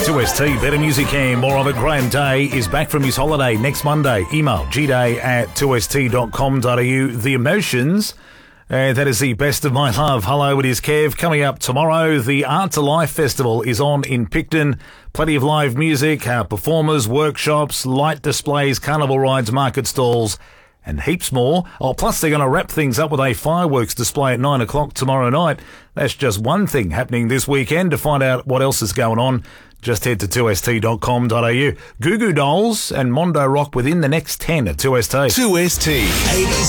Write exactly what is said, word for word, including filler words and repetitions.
two S T, better music and more of it. Graham Day is back from his holiday next Monday. Email gday at two s t dot com dot a u. The Emotions, uh, that is the Best of My Love. Hello, it is Kev. Coming up tomorrow, the Art to Life Festival is on in Picton. Plenty of live music, uh, performers, workshops, light displays, carnival rides, market stalls, and heaps more. Oh, plus they're going to wrap things up with a fireworks display at nine o'clock tomorrow night. That's just one thing happening this weekend. To find out what else is going on, just head to two s t dot com dot a u. Goo Goo Dolls and Mondo Rock within the next ten at two S T. two S T.